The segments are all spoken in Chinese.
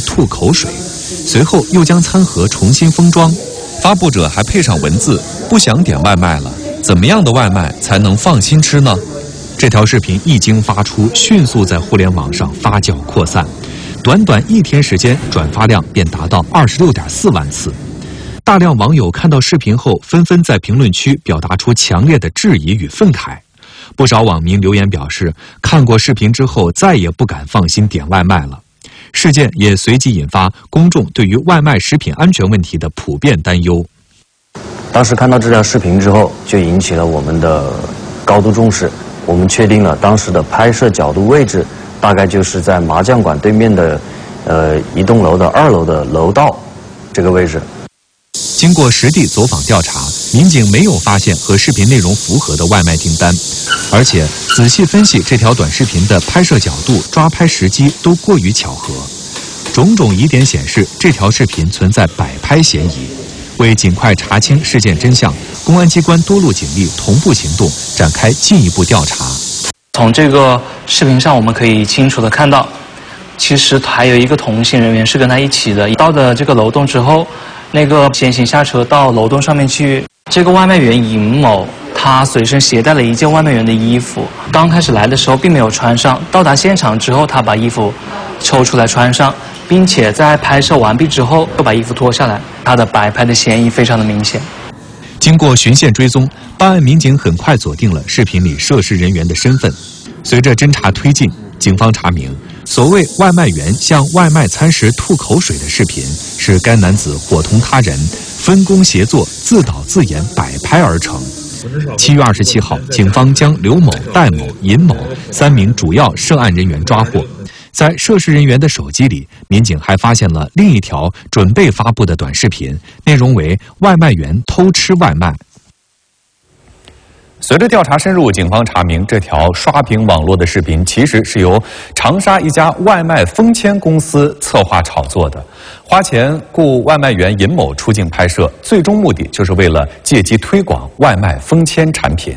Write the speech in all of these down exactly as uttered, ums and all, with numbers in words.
吐口水，随后又将餐盒重新封装。发布者还配上文字：不想点外卖了，怎么样的外卖才能放心吃呢？这条视频一经发出，迅速在互联网上发酵扩散，短短一天时间，转发量便达到二十六点四万次。大量网友看到视频后，纷纷在评论区表达出强烈的质疑与愤慨。不少网民留言表示，看过视频之后再也不敢放心点外卖了。事件也随即引发公众对于外卖食品安全问题的普遍担忧。 当时看到这条视频之后，就引起了我们的高度重视。我们确定了当时的拍摄角度位置，大概就是在麻将馆对面的，呃，一栋楼的二楼的楼道这个位置。 经过实地走访调查，民警没有发现和视频内容符合的外卖订单，而且仔细分析这条短视频的拍摄角度、抓拍时机都过于巧合，种种疑点显示这条视频存在摆拍嫌疑。为尽快查清事件真相，公安机关多路警力同步行动，展开进一步调查。 从这个视频上，我们可以清楚地看到，其实还有一个同行人员是跟他一起的。到了这个楼栋之后，那个先行下车到楼栋上面去。这个外卖员尹某，他随身携带了一件外卖员的衣服，刚开始来的时候并没有穿上，到达现场之后，他把衣服抽出来穿上，并且在拍摄完毕之后又把衣服脱下来，他的摆拍的嫌疑非常的明显。 经过循线追踪，办案民警很快锁定了视频里涉事人员的身份。随着侦查推进，警方查明，所谓外卖员向外卖餐时吐口水的视频，是该男子伙同他人分工协作、自导自演摆拍而成。七月二十七号，警方将刘某、戴某、尹某三名主要涉案人员抓获。在涉事人员的手机里，民警还发现了另一条准备发布的短视频，内容为外卖员偷吃外卖。随着调查深入，警方查明这条刷屏网络的视频其实是由长沙一家外卖封签公司策划炒作的，花钱雇外卖员尹某出镜拍摄，最终目的就是为了借机推广外卖封签产品。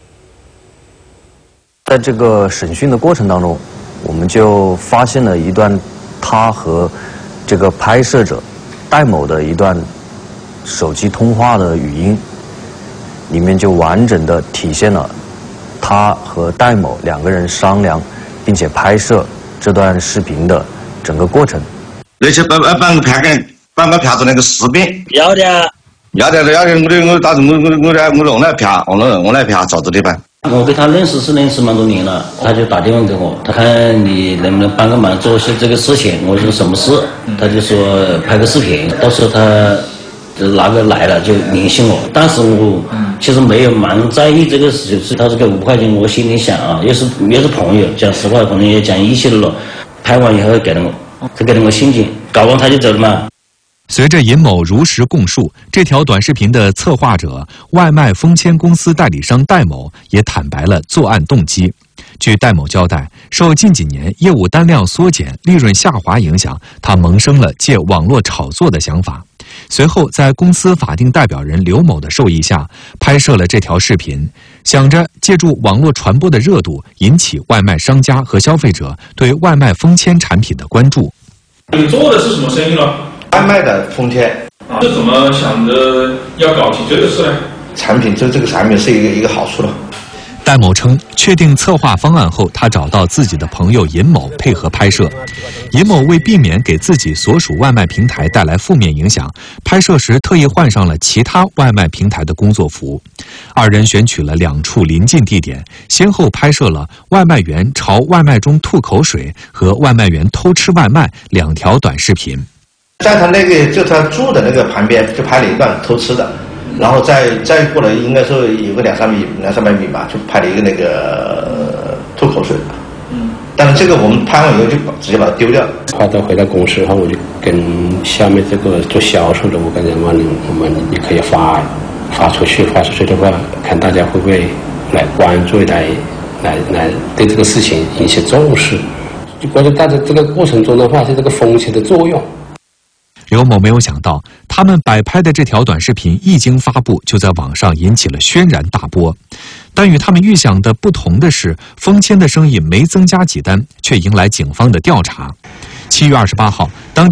在这个审讯的过程当中，我们就发现了一段他和这个拍摄者戴某的一段手机通话的语音，里面就完整的体现了他和戴某两个人商量并且拍摄这段视频的整个过程。 那些把把把拍个把把拍成那个视频， 要的， 要的要的，我的我当时我我我来我用来拍，我来我来拍照子的吧。 我跟他认识是认识蛮多年了，他就打电话给我，他看你能不能帮个忙做些这个事情。我说什么事？他就说拍个视频，到时候他哪个来了就联系我。当时我其实没有蛮在意这个事情，他是给五块钱，我心里想啊，又是又是朋友，讲实话可能也讲义气的了。拍完以后给了我，他给了我现金，搞完他就走了嘛。 随着尹某如实供述，这条短视频的策划者外卖封签公司代理商戴某也坦白了作案动机。据戴某交代，受近几年业务单量缩减、利润下滑影响，他萌生了借网络炒作的想法。随后，在公司法定代表人刘某的授意下，拍摄了这条视频，想着借助网络传播的热度，引起外卖商家和消费者对外卖封签产品的关注。 你做的是什么生意呢？ 外卖的封签。 啊，是怎么想着要搞起这个事呢？ 产品这这个产品是一个一个好处了。 戴某称，确定策划方案后，他找到自己的朋友尹某配合拍摄。尹某为避免给自己所属外卖平台带来负面影响，拍摄时特意换上了其他外卖平台的工作服。二人选取了两处临近地点，先后拍摄了外卖员朝外卖中吐口水和外卖员偷吃外卖两条短视频。 在他那个就他住的那个旁边就拍了一段偷吃的。然后再再过来，应该说有个两三米、两三百米吧，就拍了一个那个、呃、吐口水。嗯。但是这个我们拍完以后就直接把它丢掉。 后到回到公司后，我就跟下面这个做销售的，我跟人问我们你可以发发出去，发出去的话，看大家会不会来关注，来来来对这个事情引起重视。就关键大家这个过程中的话，是这个风气的作用。 刘某没有想到，他们摆拍的这条短视频一经发布，就在网上引起了轩然大波。但与他们预想的不同的是，封签的生意没增加几单，却迎来警方的调查。七月二十八号，当